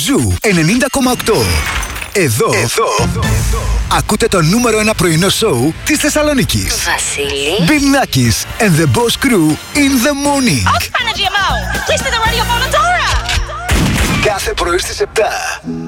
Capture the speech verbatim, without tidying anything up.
Ζου ενενήντα κόμμα οκτώ. Εδώ, εδώ, ακούτε το νούμερο ένα πρωινό σοου της Θεσσαλονίκης. Βασίλη. Μπινάκης and the Boss Crew in the morning. Off, G M O. Please do the radio phone, Dora. Κάθε πρωί στις επτά.